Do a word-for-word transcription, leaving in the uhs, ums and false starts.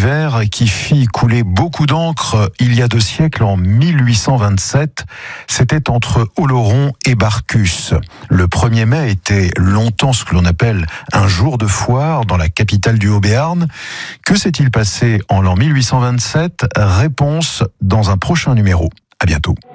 d'hiver qui fit couler beaucoup d'encre il y a deux siècles, en mille huit cent vingt-sept. C'était entre Oloron et Barcus. Le premier mai était longtemps ce que l'on appelle un jour de foire dans la capitale du Haut-Béarn. Que s'est-il passé en l'an mille huit cent vingt-sept? Réponse dans un prochain numéro. À bientôt.